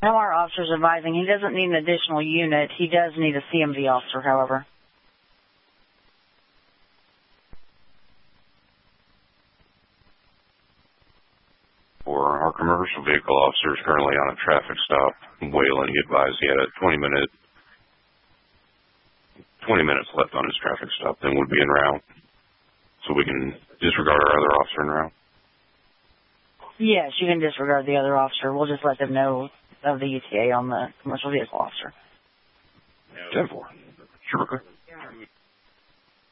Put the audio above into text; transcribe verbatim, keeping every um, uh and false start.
Some of our officers advising he doesn't need an additional unit. He does need a C M V officer, however. For our commercial vehicle officers currently on a traffic stop, Wayland, he advised he had a twenty minute, twenty minutes left on his traffic stop, then would be en route. So we can disregard our other officer en route? Yes, you can disregard the other officer. We'll just let them know of the U T A on the commercial vehicle officer. ten four. Sure, okay.